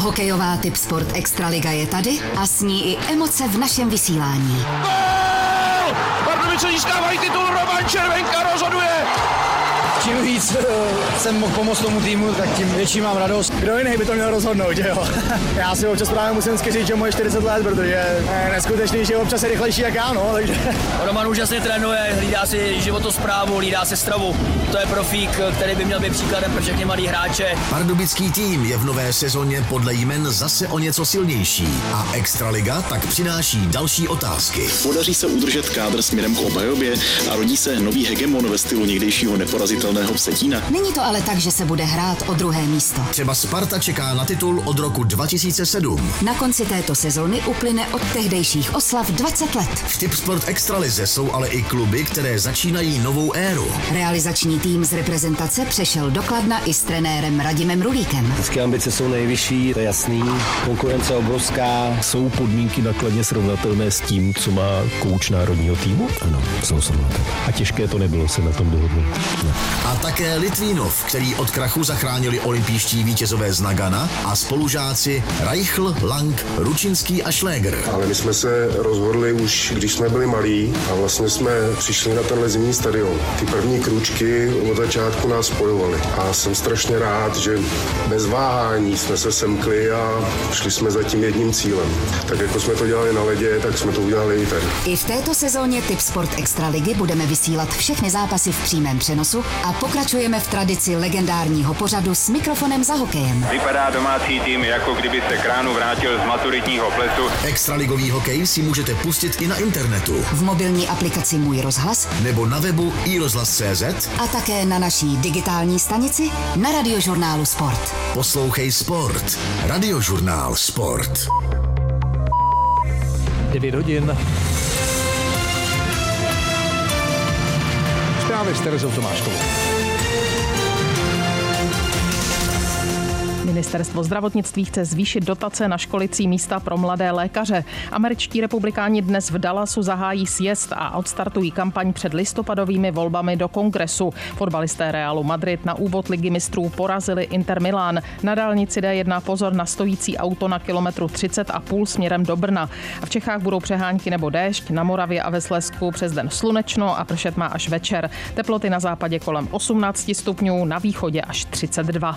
Hokejová Tipsport Extraliga je tady a s ní i emoce v našem vysílání. Gól! Pardubice získávají titul, Roman Červenka rozhoduje! Čím víc jsem mohl pomoct tomu týmu, tak tím větší mám radost. Kdo jiný by to měl rozhodnout, že jo? Já si občas právě musím říct, že mu je 40 let, protože je neskutečný, že občas je rychlejší jak já, no, takže... Roman úžasně trénuje, hlídá si životosprávu, hlídá si stravu. To je profík, který by měl být příkladem pro všechny malý hráče. Pardubický tým je v nové sezóně podle jmen zase o něco silnější a Extraliga tak přináší další otázky. Podaří se udržet kádr směrem k obhajobě a rodí se nový hegemon ve stylu někdejšího neporazitelného Vsetína. Není to ale tak, že se bude hrát o druhé místo. Třeba Sparta čeká na titul od roku 2007. Na konci této sezóny uplyne od tehdejších oslav 20 let. V Tipsport Extralize jsou ale i kluby, které začínají novou éru. Realizační tým z reprezentace přešel do Kladna i s trenérem Radimem Rulíkem. Vždycky ambice jsou nejvyšší, to je jasný. Konkurence obrovská. Jsou podmínky na Kladně srovnatelné s tím, co má kouč národního týmu? Ano, jsou srovnatelné. A těžké to nebylo se na tom dohodnout. No. A také Litvínov, který od krachu zachránili olympijští vítězové z Nagana a spolužáci Reichl, Lang, Ručinský a Šléger. Ale my jsme se rozhodli už, když jsme byli malí a vlastně jsme přišli na tenhle zimní stadion. Ty první krůčky od začátku nás spojovaly a jsem strašně rád, že bez váhání jsme se semkli a šli jsme za tím jedním cílem. Tak jako jsme to dělali na ledě, tak jsme to udělali i tady. I v této sezóně Tipsport Extraligy budeme vysílat všechny zápasy v přímém přenosu a pokračujeme v tradici legendárního pořadu s mikrofonem za hokejem. Vypadá domácí tým, jako kdyby se k ránu vrátil z maturitního plesu. Extraligový hokej si můžete pustit i na internetu. V mobilní aplikaci Můj rozhlas nebo na webu iRozhlas.cz a také na naší digitální stanici na Radiožurnálu Sport. Poslouchej Sport. Radiožurnál Sport. 9 hodin. Zprávy s Terezou Tomáškovou. Ministerstvo zdravotnictví chce zvýšit dotace na školicí místa pro mladé lékaře. Američtí republikáni dnes v Dallasu zahájí sjezd a odstartují kampaň před listopadovými volbami do Kongresu. Fotbalisté Realu Madrid na úvod ligy mistrů porazili Inter Milán. Na dálnici D1 pozor na stojící auto na kilometru 30,5 směrem do Brna. A v Čechách budou přehánky nebo déšť, na Moravě a ve Slezsku přes den slunečno a pršet má až večer. Teploty na západě kolem 18 stupňů, na východě až 32.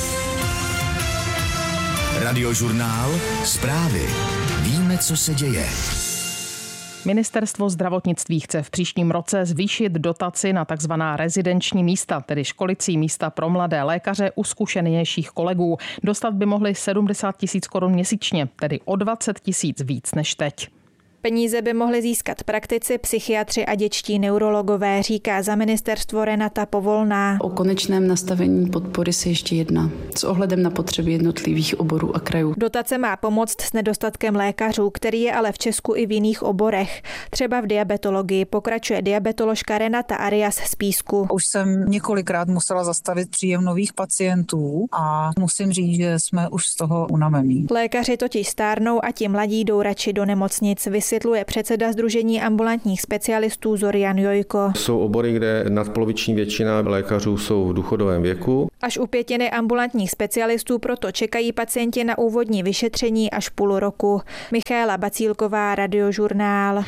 Radiožurnál Zprávy. Víme, co se děje. Ministerstvo zdravotnictví chce v příštím roce zvýšit dotaci na takzvaná rezidenční místa, tedy školicí místa pro mladé lékaře u zkušenějších kolegů. Dostat by mohli 70 000 korun měsíčně, tedy o 20 000 víc než teď. Peníze by mohli získat praktici, psychiatři a dětští neurologové, říká za ministerstvo Renata Povolná. O konečném nastavení podpory se ještě jedná s ohledem na potřeby jednotlivých oborů a krajů. Dotace má pomoct s nedostatkem lékařů, který je ale v Česku i v jiných oborech. Třeba v diabetologii, pokračuje diabetoložka Renata Arias z Písku. Už jsem několikrát musela zastavit příjem nových pacientů a musím říct, že jsme už z toho unavení. Lékaři totiž stárnou a ti mladí jdou radši do nemocnic, vysvětluje předseda Sdružení ambulantních specialistů Zorian Jojko. Jsou obory, kde nadpoloviční většina lékařů jsou v důchodovém věku. Až u pětiny ambulantních specialistů proto čekají pacienti na úvodní vyšetření až půl roku. Michaela Bacílková, Radiožurnál.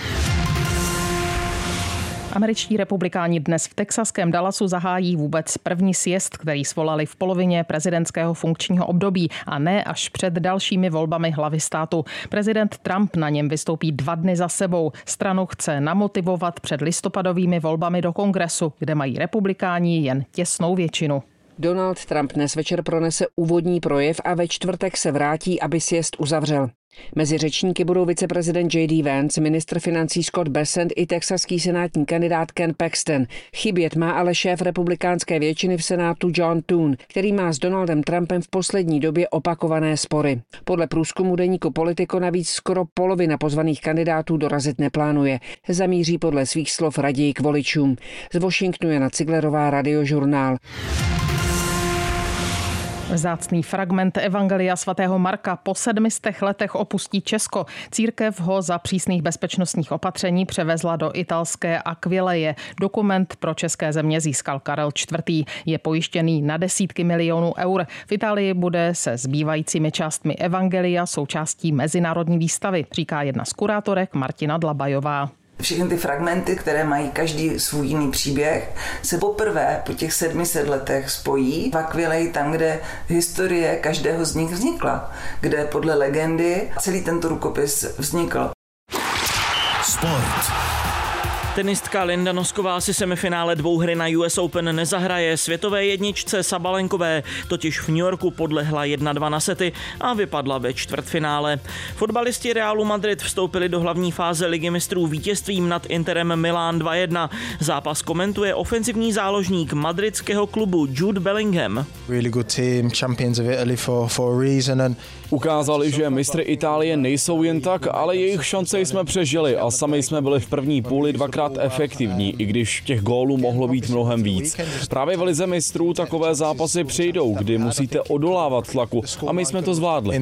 Američtí republikáni dnes v texaském Dallasu zahájí vůbec první sjezd, který svolali v polovině prezidentského funkčního období a ne až před dalšími volbami hlavy státu. Prezident Trump na něm vystoupí 2 dny za sebou. Stranu chce namotivovat před listopadovými volbami do Kongresu, kde mají republikáni jen těsnou většinu. Donald Trump dnes večer pronese úvodní projev a ve čtvrtek se vrátí, aby sjezd uzavřel. Mezi řečníky budou viceprezident J.D. Vance, ministr financí Scott Bessent i texaský senátní kandidát Ken Paxton. Chybět má ale šéf republikánské většiny v senátu John Thune, který má s Donaldem Trumpem v poslední době opakované spory. Podle průzkumu deníku Politico navíc skoro polovina pozvaných kandidátů dorazit neplánuje. Zamíří podle svých slov raději k voličům. Z Washingtonu Jana Ciglerová, Radiožurnál. Vzácný fragment Evangelia svatého Marka po 700 letech opustí Česko. Církev ho za přísných bezpečnostních opatření převezla do italské Aquileje. Dokument pro české země získal Karel IV. Je pojištěný na desítky milionů eur. V Itálii bude se zbývajícími částmi Evangelia součástí mezinárodní výstavy, říká jedna z kurátorek Martina Dlabajová. Všechny ty fragmenty, které mají každý svůj jiný příběh, se poprvé po těch 700 letech spojí v Aquileji, tam, kde historie každého z nich vznikla, kde podle legendy celý tento rukopis vznikl. Sport. Tenistka Linda Nosková si semifinále dvouhry na US Open nezahraje. Světové jedničce Sabalenkové totiž v New Yorku podlehla 1-2 na sety a vypadla ve čtvrtfinále. Fotbalisti Realu Madrid vstoupili do hlavní fáze Ligy mistrů vítězstvím nad Interem Milán 2-1. Zápas komentuje ofenzivní záložník madridského klubu Jude Bellingham. Really good team, champions of Italy for a reason. Ukázali, že mistry Itálie nejsou jen tak, ale jejich šance jsme přežili a sami jsme byli v první půli dvakrát efektivní, i když těch gólů mohlo být mnohem víc. Právě v lize mistrů takové zápasy přijdou, kdy musíte odolávat tlaku a my jsme to zvládli.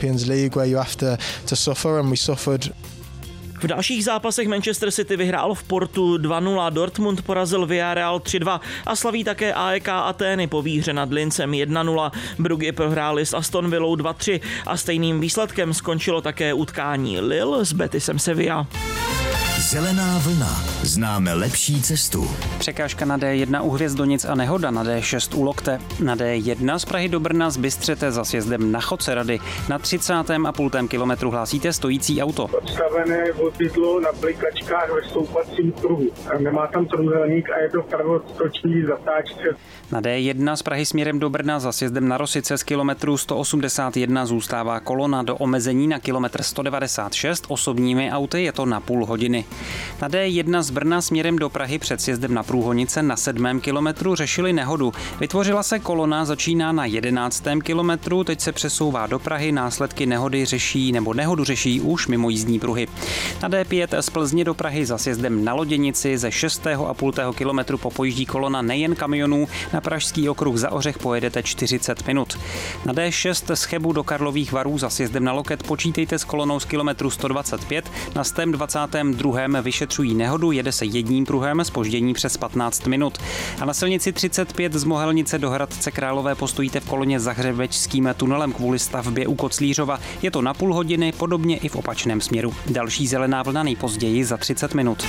V dalších zápasech Manchester City vyhrál v Portu 2-0, Dortmund porazil Villarreal 3-2 a slaví také AEK Atény po výhře nad Lincem 1-0. Brugge prohráli s Aston Villou 2-3 a stejným výsledkem skončilo také utkání Lille s Betisem Sevilla. Zelená vlna. Známe lepší cestu. Překážka na D1 u Hvězdonic a nehoda na D6 u Lokte. Na D1 z Prahy do Brna z Bystřete za sjezdem na Chodcerady. Na 30,5 kilometru hlásíte stojící auto. Odstavené vozidlo na blikačkách ve stoupacím kruhu. Nemá tam trůhelník a je to prvostoční zatáčce. Na D1 z Prahy směrem do Brna za sjezdem na Rosice z kilometru 181 zůstává kolona do omezení na kilometr 196. Osobními auty je to na půl hodiny. Na D1 z Brna směrem do Prahy před sjezdem na Průhonice na 7. kilometru řešili nehodu. Vytvořila se kolona, začíná na 11. kilometru, teď se přesouvá do Prahy, následky nehody řeší nebo nehodu řeší už mimo jízdní pruhy. Na D5 z Plzně do Prahy za sjezdem na Loděnici ze 6,5 kilometru popojíždí kolona nejen kamionů, na Pražský okruh za Ořech pojedete 40 minut. Na D6 z Chebu do Karlových Varů za sjezdem na Loket počítejte s kolonou z kilometru 125, na 122. vyšetřují nehodu, jede se jedním pruhem, zpoždění přes 15 minut. A na silnici 35 z Mohelnice do Hradce Králové postojíte v koloně za Hřebečským tunelem kvůli stavbě u Koclířova. Je to na půl hodiny, podobně i v opačném směru. Další zelená vlna nejpozději za 30 minut.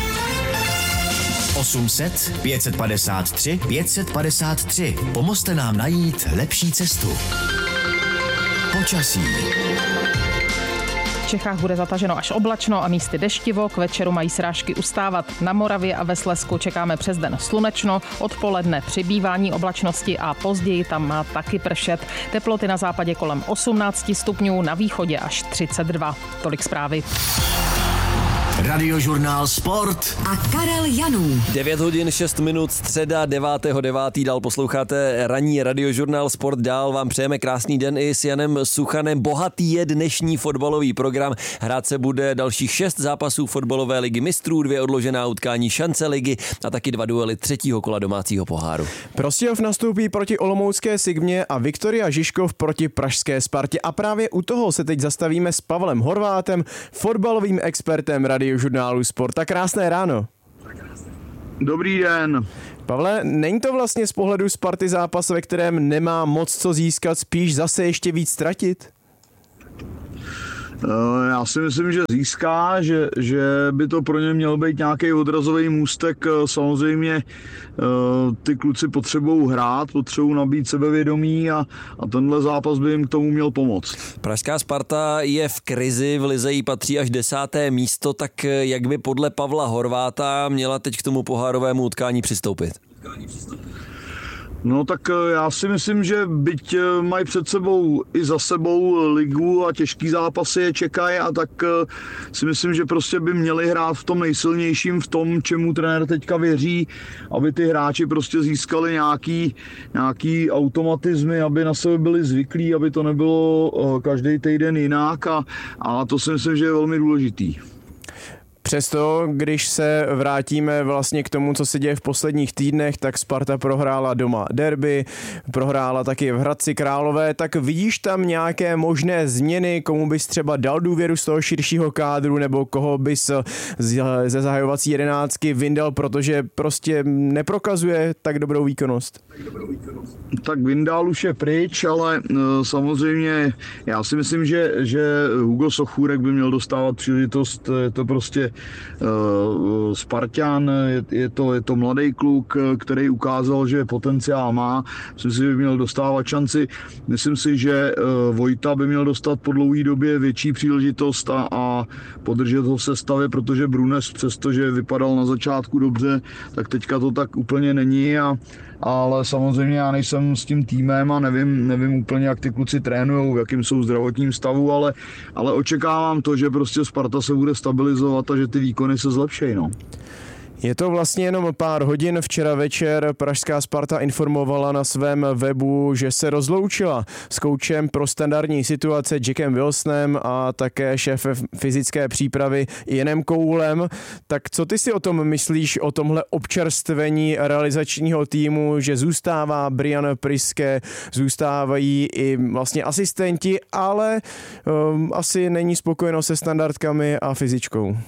800 553 553. Pomozte nám najít lepší cestu. Počasí. V Čechách bude zataženo až oblačno a místy deštivo, k večeru mají srážky ustávat. Na Moravě a ve Slezsku čekáme přes den slunečno, odpoledne přibývání oblačnosti a později tam má taky pršet. Teploty na západě kolem 18 stupňů, na východě až 32. Tolik zprávy. Radiožurnál Sport a Karel Janů. 9 hodin 6 minut, středa 9.9. Dál posloucháte ranní Radiožurnál Sport. Dál vám přejeme krásný den i s Janem Suchanem. Bohatý je dnešní fotbalový program. Hrát se bude dalších 6 zápasů fotbalové ligy mistrů, 2 odložená utkání šance ligy a taky 2 duely třetího kola domácího poháru. Prostějov nastoupí proti olomoucké Sigmě a Viktoria Žižkov proti pražské Spartě. A právě u toho se teď zastavíme s Pavlem Horvátem, fotbalovým expertem Radiožurnálu Sport. Tak krásné ráno. Dobrý den. Pavle, není to vlastně z pohledu Sparty zápas, ve kterém nemá moc co získat, spíš zase ještě víc ztratit? Já si myslím, že získá, že by to pro ně měl být nějaký odrazový můstek. Samozřejmě ty kluci potřebují hrát, potřebují nabít sebevědomí a tenhle zápas by jim k tomu měl pomoct. Pražská Sparta je v krizi, v lize jí patří až 10. místo, tak jak by podle Pavla Horváta měla teď k tomu pohárovému utkání přistoupit? No tak já si myslím, že byť mají před sebou i za sebou ligu a těžký zápasy je čekají a tak si myslím, že prostě by měli hrát v tom nejsilnějším, v tom, čemu trenér teďka věří, aby ty hráči prostě získali nějaký automatizmy, aby na sebe byli zvyklí, aby to nebylo každý týden jinak a to si myslím, že je velmi důležitý. Přesto, když se vrátíme vlastně k tomu, co se děje v posledních týdnech, tak Sparta prohrála doma derby, prohrála taky v Hradci Králové, tak vidíš tam nějaké možné změny, komu bys třeba dal důvěru z toho širšího kádru, nebo koho bys ze zahajovací jedenáctky vyndal, protože prostě neprokazuje tak dobrou výkonnost? Tak Vindál už je pryč, ale samozřejmě já si myslím, že Hugo Sochůrek by měl dostávat příležitost. Je to prostě Spartan, je to mladý kluk, který ukázal, že potenciál má. Myslím si, že by měl dostávat šanci. Myslím si, že Vojta by měl dostat po dlouhé době větší příležitost a podržet ho v sestavě, protože Brunes, přestože vypadal na začátku dobře, tak teďka to tak úplně není. Ale samozřejmě já nejsem s tím týmem a nevím úplně, jak ty kluci trénujou, v jakým jsou zdravotním stavu, ale očekávám to, že prostě Sparta se bude stabilizovat a že ty výkony se zlepšejí. No. Je to vlastně jenom pár hodin. Včera večer pražská Sparta informovala na svém webu, že se rozloučila s koučem pro standardní situace Jackem Wilsonem a také šéfem fyzické přípravy Janem Koulem. Tak co ty si o tom myslíš, o tomhle občerstvení realizačního týmu, že zůstává Brian Priske, zůstávají i vlastně asistenti, ale asi není spokojeno se standardkami a fyzičkou?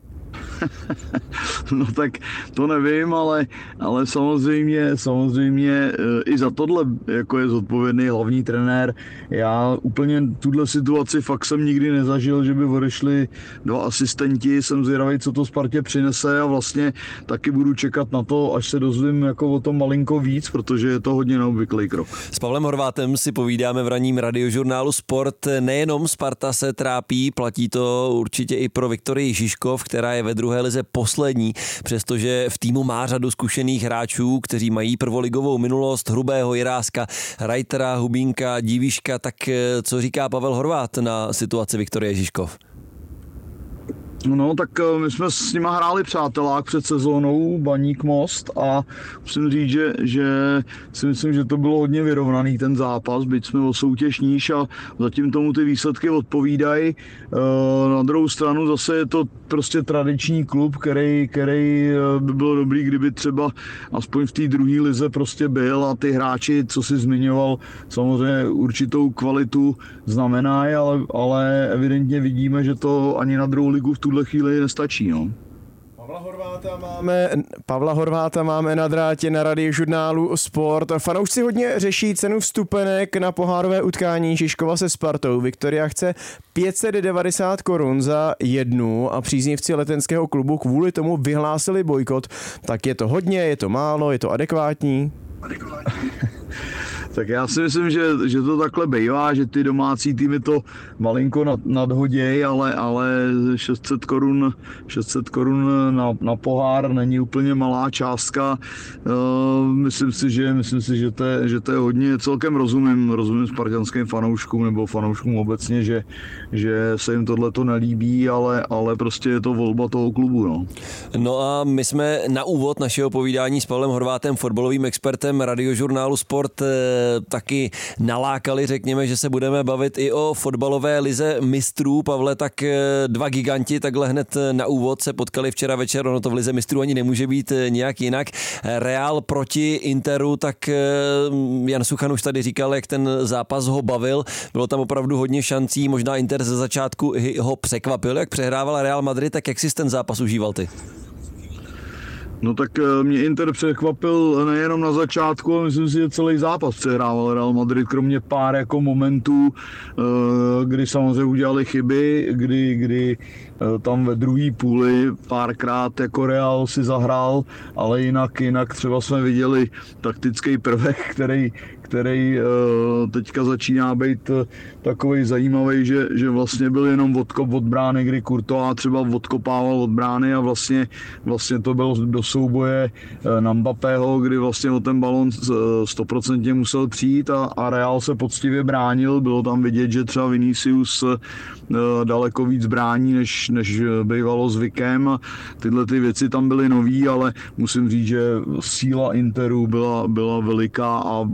No tak to nevím, ale samozřejmě i za tohle jako je zodpovědný hlavní trenér. Já úplně tuhle situaci fakt jsem nikdy nezažil, že by odešli 2 asistenti. Jsem zvědavý, co to Spartě přinese a vlastně taky budu čekat na to, až se dozvím jako o tom malinko víc, protože je to hodně neobvyklý krok. S Pavlem Horvátem si povídáme v ranním radiožurnálu Sport. Nejenom Sparta se trápí, platí to určitě i pro Viktorii Žižkov, která je ve druhé lize poslední, přestože v týmu má řadu zkušených hráčů, kteří mají prvoligovou minulost, Hrubého, Jiráska, Reitera, Hubínka, Divíška. Tak co říká Pavel Horvát na situaci Viktorie Žižkov? No, tak my jsme s nima hráli přátelák před sezónou Baník Most a musím říct, že si myslím, že to bylo hodně vyrovnaný ten zápas, byť jsme o soutěž níž a zatím tomu ty výsledky odpovídají. Na druhou stranu zase je to prostě tradiční klub, který by bylo dobrý, kdyby třeba aspoň v té druhé lize prostě byl a ty hráči, co si zmiňoval, samozřejmě určitou kvalitu znamenají, ale evidentně vidíme, že to ani na druhou ligu v tuhle chvíli nestačí. No. Pavla Horváta máme na drátě na radiožurnálu Sport. Fanoušci hodně řeší cenu vstupenek na pohárové utkání Žižkova se Spartou. Viktoria chce 590 korun za jednu a příznivci letenského klubu kvůli tomu vyhlásili bojkot. Tak je to hodně, je to málo, je to adekvátní? Tak já si myslím, že to takhle bývá, že ty domácí týmy to malinko nadhodějí, ale 600 korun na pohár není úplně malá částka. Myslím si, že to je hodně, celkem rozumím spartanským fanouškům nebo fanouškům obecně, že se jim tohleto nelíbí, ale prostě je to volba toho klubu. No a my jsme na úvod našeho povídání s Pavlem Horvátem, fotbalovým expertem radiožurnálu Sport, taky nalákali, řekněme, že se budeme bavit i o fotbalové lize mistrů. Pavle, tak 2 giganti takhle hned na úvod se potkali včera večer, ono to v lize mistrů ani nemůže být nějak jinak. Real proti Interu, tak Jan Suchan už tady říkal, jak ten zápas ho bavil. Bylo tam opravdu hodně šancí, možná Inter ze začátku ho překvapil, jak přehrával Real Madrid, tak jak jsi ten zápas užíval ty? No tak mě Inter překvapil nejenom na začátku, ale myslím si, že celý zápas přehrával Real Madrid, kromě pár jako momentů, kdy samozřejmě udělali chyby, kdy tam ve druhé půli párkrát jako Real si zahrál, ale jinak třeba jsme viděli taktický prvek, který teďka začíná být takovej zajímavý, že vlastně byl jenom odkop od brány, kdy Courtois třeba odkopával od brány a vlastně to bylo do souboje na Mbappého, kdy vlastně o ten balon 100% musel přijít a Real se poctivě bránil. Bylo tam vidět, že třeba Vinicius daleko víc brání, než bývalo zvykem. Tyhle ty věci tam byly nový, ale musím říct, že síla Interu byla veliká a vlastně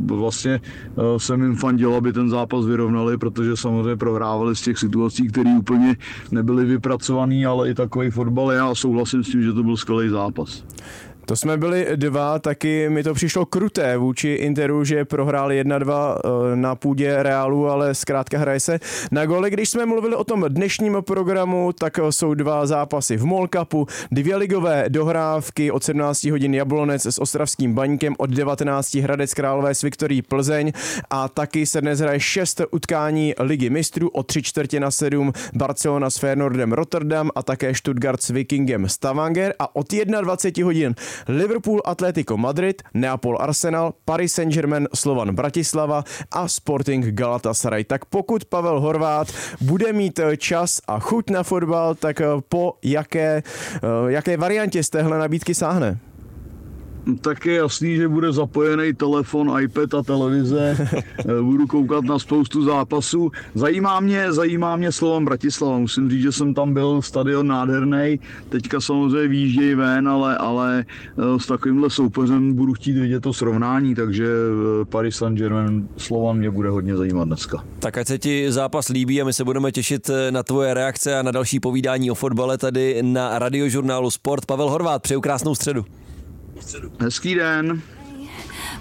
strašně jsem jim fandil, aby ten zápas vyrovnali, protože samozřejmě prohrávali z těch situací, které úplně nebyly vypracované, ale i takový fotbal. Já souhlasím s tím, že to byl skvělý zápas. To jsme byli dva, taky mi to přišlo kruté vůči Interu, že prohráli 1-2 na půdě Realu, ale zkrátka hraje se na góly. Když jsme mluvili o tom dnešním programu, tak jsou dva zápasy v MOL Cupu, 2 ligové dohrávky, od 17 hodin Jablonec s ostravským Baníkem, od 19 Hradec Králové s Viktorií Plzeň a taky se dnes hraje 6 utkání Ligy mistrů, od 6:45 Barcelona s Feyenoordem Rotterdam a také Stuttgart s Vikingem Stavanger a od 21 hodin Liverpool Atletico Madrid, Neapol Arsenal, Paris Saint-Germain Slovan Bratislava a Sporting Galatasaray. Tak pokud Pavel Horváth bude mít čas a chuť na fotbal, tak po jaké variantě z téhle nabídky sáhne? Tak je jasný, že bude zapojený telefon, iPad a televize. Budu koukat na spoustu zápasů. Zajímá mě Slovan Bratislava. Musím říct, že jsem tam byl, stadion nádherný. Teďka samozřejmě výjíždějí ven, ale s takovýmhle soupeřem budu chtít vidět to srovnání, takže Paris Saint-Germain Slovan mě bude hodně zajímat dneska. Tak ať se ti zápas líbí a my se budeme těšit na tvoje reakce a na další povídání o fotbale tady na Radiožurnálu Sport. Pavel Horváth, přeju krásnou středu. Hezký den.